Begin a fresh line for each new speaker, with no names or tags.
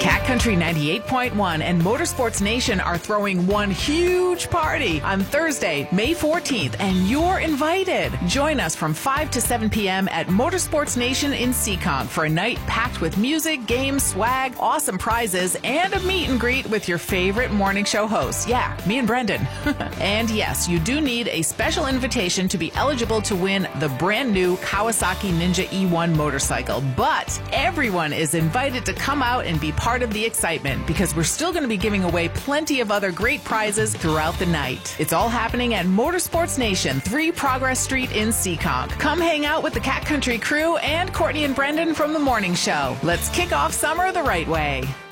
Cat Country 98.1 and Motorsports Nation are throwing one huge party on Thursday, May 14th, and you're invited. Join us from 5 to 7 p.m. at Motorsports Nation in Seekonk for a night packed with music, games, swag, awesome prizes, and a meet and greet with your favorite morning show hosts. Yeah, me and Brendan. And yes, you do need a special invitation to be eligible to win the brand new Kawasaki Ninja E1 motorcycle. But everyone is invited to come out and be part of the excitement because we're still going to be giving away plenty of other great prizes throughout the night. It's all happening at Motorsports Nation, 3 Progress Street in Seekonk. Come hang out with the Cat Country crew and Courtney and Brendan from The Morning Show. Let's kick off summer the right way.